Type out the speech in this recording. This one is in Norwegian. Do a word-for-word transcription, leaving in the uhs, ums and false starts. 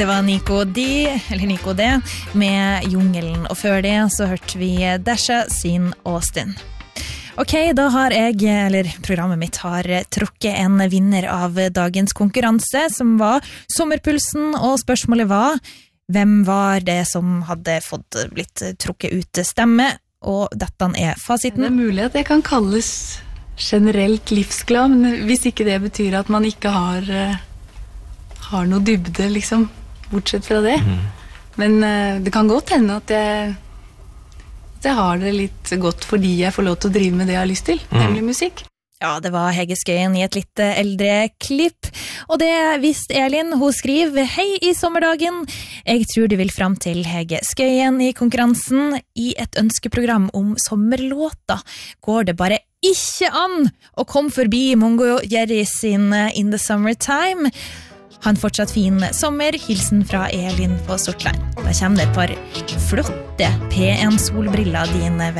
Det var Nico D, eller Nico D, med Jungelen, og før det så hørte vi Dasha sin Austin. Ok, da har jeg, eller programmet mitt har trukket en vinner av dagens konkurranse, som var Sommerpulsen, og spørsmålet var, hvem var det som hadde fått blitt trukket ut stemme? Og dette er fasiten. Det er mulig at det kan kalles generelt livsglad, men hvis ikke det betyr at man ikke har, har noe dybde, liksom, bortsett fra det. Mm. Men uh, det kan godt hende at jeg, at jeg har det litt godt fordi jeg får lov til å drive med det jeg har lyst til, mm. nemlig musikk. Ja, det var Hege Skøyen i et litt eldre klipp. Og det visste Elin, hun skriver, hei i sommerdagen. Jeg tror du vil frem til Hege Skøyen i konkurransen. I et ønskeprogram om sommerlåter går det bare ikke an å komme forbi Mongo Jerry sin In the Summertime. Ha en fortsatt fin sommer. Hilsen fra Elin på Sortland. Da kommer det et par flotte P en solbriller dine